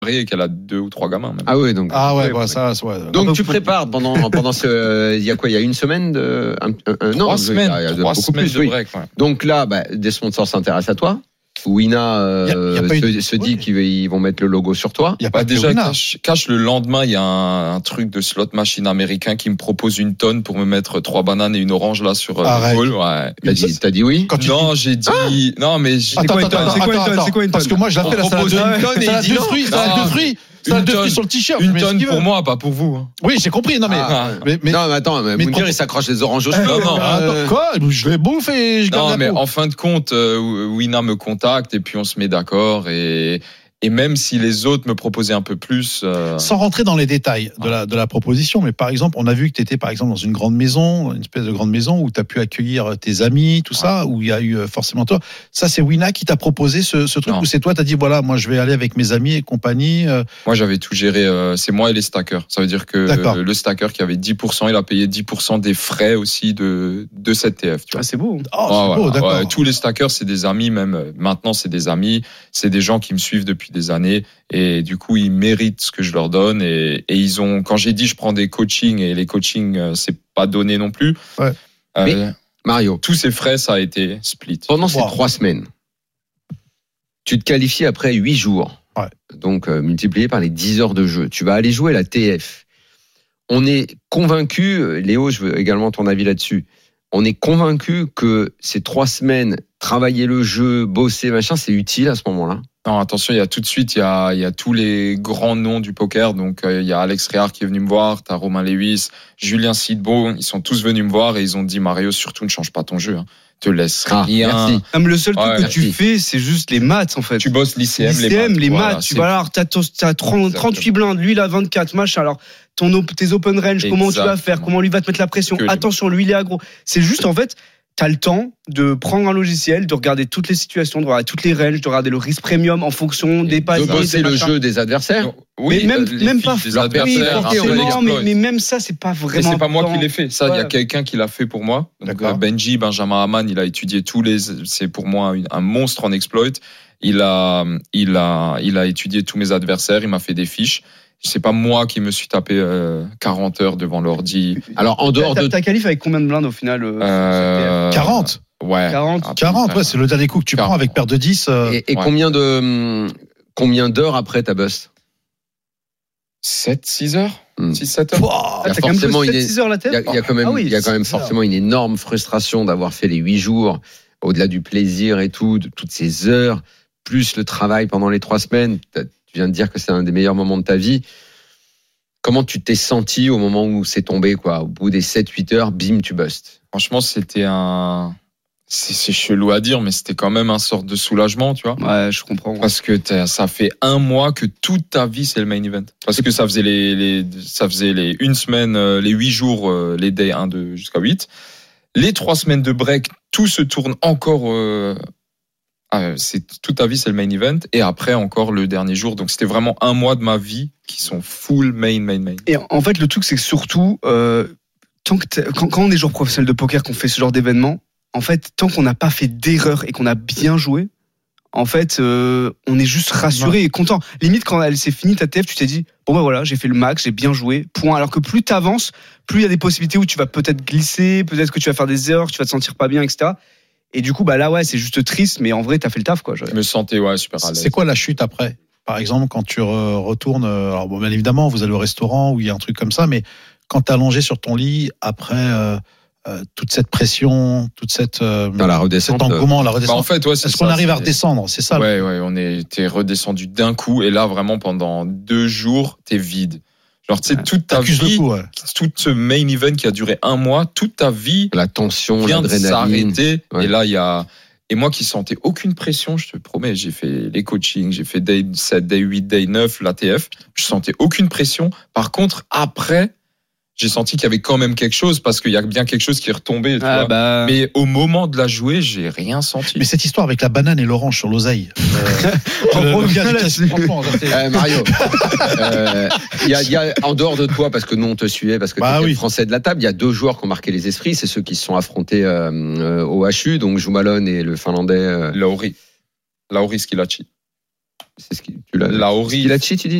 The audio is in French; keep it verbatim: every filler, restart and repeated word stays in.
et qu'elle a deux ou trois gamins. Même. Ah oui, donc. Ah ouais, ouais, ça, ouais. Donc tu prépares pendant pendant ce, il y a quoi, il y a une semaine de, un, un, un, non, trois semaines, il y a trois beaucoup semaines plus, de oui. break. Ouais. Donc là, bah, des sponsors s'intéressent à toi. Wina euh, y a, y a se, une... se dit ouais. qu'ils vont mettre le logo sur toi. Il y a Bah, pas déjà, Wina. cache, cache le lendemain, il y a un, un truc de slot machine américain qui me propose une tonne pour me mettre trois bananes et une orange là sur Arrête. le ball. Ouais. T'as dit, t'as dit oui. Quand tu Non, j'ai dit. Ah non, mais j'ai Attends, quoi une attends, tonne attends, C'est quoi une attends, tonne C'est quoi une Parce tonne que moi, je l'appelle la On salade propose de une tonne et salade il de dit non. fruits, salade Non. de fruits, salade de tonne. fruits sur le t-shirt. une mais tonne ce qu'il pour veut. moi, pas pour vous. Oui, j'ai compris. Non mais, Ah, mais, mais non, mais attends, mais mais Mounir, quand- il s'accroche les oranges aux cheveux. Non, non. Euh, attends, quoi Je les bouffe et je garde Non, la mais peau. en fin de compte, euh, Wina me contacte et puis on se met d'accord et et même si les autres me proposaient un peu plus. Euh... Sans rentrer dans les détails de la, de la proposition, mais par exemple, on a vu que tu étais par exemple dans une grande maison, une espèce de grande maison où tu as pu accueillir tes amis, tout ouais. ça, où il y a eu forcément toi. Ça, c'est Wina qui t'a proposé ce, ce truc, non. Ou c'est toi, tu as dit, voilà, moi je vais aller avec mes amis et compagnie. Euh... Moi, j'avais tout géré, euh, c'est moi et les stackers. Ça veut dire que euh, le stacker qui avait dix pour cent, il a payé dix pour cent des frais aussi de, de cette T F. Tu vois. Ah, c'est beau. Oh, ah, c'est ouais, beau, d'accord. Ouais, tous les stackers, c'est des amis, même maintenant, c'est des amis. C'est des gens qui me suivent depuis des années. Et du coup, ils méritent ce que je leur donne. Et, et ils ont, quand j'ai dit je prends des coachings et les coachings, euh, c'est pas donné non plus. Ouais. Euh, Mais Mario, tous ces frais, ça a été split. Pendant wow. ces trois semaines, tu te qualifies après huit jours. Ouais. Donc euh, multiplié par les dix heures de jeu. Tu vas aller jouer la T F. On est convaincu, Léo, je veux également ton avis là-dessus. On est convaincu que ces trois semaines, travailler le jeu, bosser, machin, c'est utile à ce moment-là. Non, attention, il y a tout de suite, il y a, il y a tous les grands noms du poker. Donc, euh, il y a Alex Réard qui est venu me voir, t'as Romain Lewis, Julien Sidbo. Ils sont tous venus me voir et ils ont dit, Mario, surtout ne change pas ton jeu. Hein. Te laisse ah, rien. Merci. Même le seul truc ouais, que merci. tu fais, c'est juste les maths, en fait. Tu bosses l'I C M, l'I C M, les maths. les maths. Voilà, tu vas alors, t'as, t'as trente, trente-huit blindes, lui, il a vingt-quatre, machin. Alors, ton, tes open range, Exactement. Comment tu vas faire, comment lui va te mettre la pression. Que Attention, lui, il est aggro. C'est juste, en fait, t'as le temps de prendre un logiciel, de regarder toutes les situations, de regarder toutes les ranges, de regarder le risk premium en fonction des paliers. De bosser le jeu des adversaires. Non, oui, mais même, même pas. Des adversaires, oui, forcément, mais, mais même ça, c'est pas vraiment. Mais c'est pas moi qui l'ai fait. Ça, il ouais. y a quelqu'un qui l'a fait pour moi. Donc, Benji, Benjamin Hamann, il a étudié tous les. C'est pour moi un monstre en exploit. Il a, il a, il a étudié tous mes adversaires. Il m'a fait des fiches. C'est pas moi qui me suis tapé euh, quarante heures devant l'ordi. Alors en dehors t'as, de. T'as qualifié avec combien de blindes au final euh, euh, quarante. Ouais. quarante. quarante, ouais, c'est le dernier coup que tu quarante. Prends avec paire de dix. Euh... Et, et ouais. combien de combien d'heures après ta bust? sept, six heures hmm. six, sept heures. Wow, il y a t'as forcément quand même une, six heures la tête. Il y a, il y a quand même, ah oui, il y a quand même forcément une énorme frustration d'avoir fait les huit jours, au-delà du plaisir et tout, de toutes ces heures, plus le travail pendant les trois semaines. Tu viens de dire que c'est un des meilleurs moments de ta vie. Comment tu t'es senti au moment où c'est tombé, quoi? Au bout des sept huit heures, bim, tu bustes. Franchement, c'était un. C'est, c'est chelou à dire, mais c'était quand même un sorte de soulagement, tu vois. Ouais, je comprends. Parce que ça fait un mois que toute ta vie, c'est le main event. Parce que ça faisait les, les, ça faisait les une semaine, les huit jours, les day un, deux jusqu'à huit. Les trois semaines de break, tout se tourne encore. Euh, euh, c'est, toute ta vie, c'est le main event. Et après, encore le dernier jour. Donc, c'était vraiment un mois de ma vie qui sont full main, main, main. Et en fait, le truc, c'est que surtout, euh, tant que quand, quand on est joueur professionnel de poker, qu'on fait ce genre d'événement, en fait, tant qu'on n'a pas fait d'erreur et qu'on a bien joué, en fait, euh, on est juste rassuré ouais. et content. Limite, quand elle s'est finie ta T F, tu t'es dit, bon ben voilà, j'ai fait le max, j'ai bien joué, point. Alors que plus t'avances, plus il y a des possibilités où tu vas peut-être glisser, peut-être que tu vas faire des erreurs, tu vas te sentir pas bien, et cetera. Et du coup, bah là, ouais, c'est juste triste, mais en vrai, t'as fait le taf, quoi. Je me sentais, ouais, super à l'aise. C'est quoi la chute après? Par exemple, quand tu re- retournes, alors bon, bien évidemment, vous allez au restaurant ou il y a un truc comme ça, mais quand t'es allongé sur ton lit, après, euh, Euh, toute cette pression, toute cette euh, dans la redescente, cet engouement, la redescente. Bah en fait, ouais, c'est Est-ce ça, qu'on arrive c'est... à redescendre, c'est ça. Ouais, ouais, on était redescendu d'un coup et là vraiment pendant deux jours, t'es vide. Genre, tu sais, ouais. toute ta T'accuses vie, le coup, ouais. tout ce main event qui a duré un mois, toute ta vie, la tension, vient l'adrénaline. de s'arrêter. Ouais. Et là, il y a et moi qui sentais aucune pression, je te promets, j'ai fait les coachings, j'ai fait day sept, day huit, day neuf, l'A T F, je sentais aucune pression. Par contre, après, j'ai senti qu'il y avait quand même quelque chose parce qu'il y a bien quelque chose qui est retombé. Tu ah vois. Bah... Mais au moment de la jouer, j'ai rien senti. Mais cette histoire avec la banane et l'orange sur l'oseille. Euh, le, gars, franchement, euh, Mario, euh, y a, y a, en dehors de toi, parce que nous on te suivait, parce que bah, tu es oui. le français de la table, il y a deux joueurs qui ont marqué les esprits. C'est ceux qui se sont affrontés euh, au H U, donc Joumalone et le finlandais. Euh... Lauri. Lauri Skilacci. C'est ce qui, tu l'as. Lahori. Il a cheat, tu dis